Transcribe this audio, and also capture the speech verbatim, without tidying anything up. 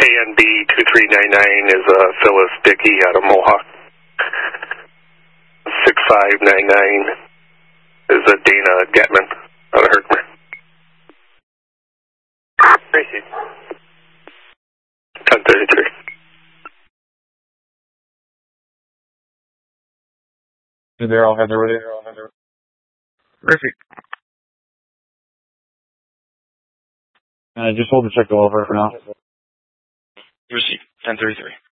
N B two three nine nine is uh, Phyllis Dickey out of Mohawk. six five nine nine is a Dana Getman out of Herkimer. Tracy. ten thirty-three. They're all Heather with it. Perfect. Uh, just hold the check over for now. Receipt ten thirty-three.